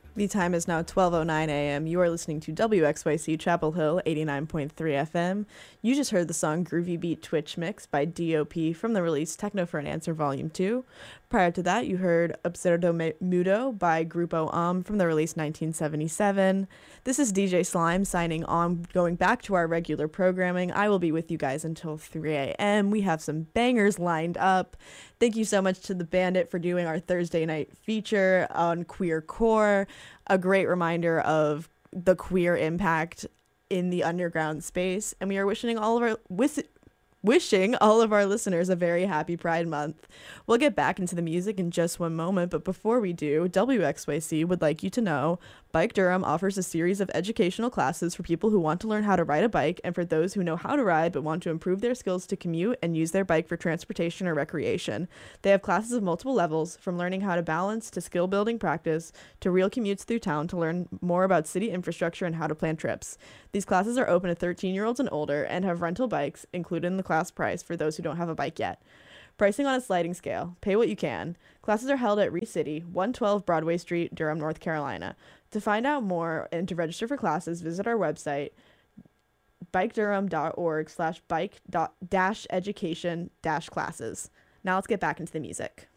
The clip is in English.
The time is now 12:09 a.m. You are listening to WXYC Chapel Hill 89.3 FM. You just heard the song Groovy Beat Twitch Mix by DOP from the release Techno for an Answer Volume 2. Prior to that, you heard Absurdo Mudo by Grupo from the release 1977. This is DJ Slime signing on, going back to our regular programming. I will be with you guys until 3 a.m. We have some bangers lined up. Thank you so much to The Bandit for doing our Thursday night feature on queer core. A great reminder of the queer impact in the underground space. And we are wishing all of our listeners a very happy Pride Month. We'll get back into the music in just one moment, but before we do, WXYC would like you to know Bike Durham offers a series of educational classes for people who want to learn how to ride a bike and for those who know how to ride but want to improve their skills to commute and use their bike for transportation or recreation. They have classes of multiple levels, from learning how to balance to skill building practice to real commutes through town to learn more about city infrastructure and how to plan trips. These classes are open to 13-year-olds and older and have rental bikes included in the class price for those who don't have a bike yet. Pricing on a sliding scale. Pay what you can. Classes are held at Reese City, 112 Broadway Street, Durham, North Carolina. To find out more and to register for classes, visit our website, bikedurham.org/bike-education-classes. Now let's get back into the music.